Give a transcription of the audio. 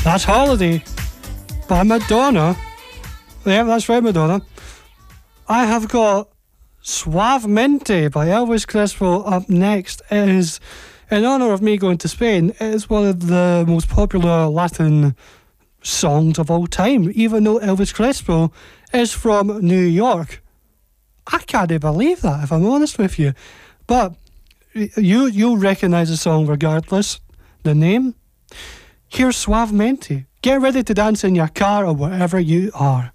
That's Holiday by Madonna. Yeah, that's right, Madonna. I have got Suavemente by Elvis Crespo up next. It is in honour of me going to Spain. It is one of the most popular Latin songs of all time, even though Elvis Crespo is from New York. I can't believe that, if I'm honest with you. But you'll recognise the song regardless. The name? Here's Suavemente. Get ready to dance in your car or wherever you are.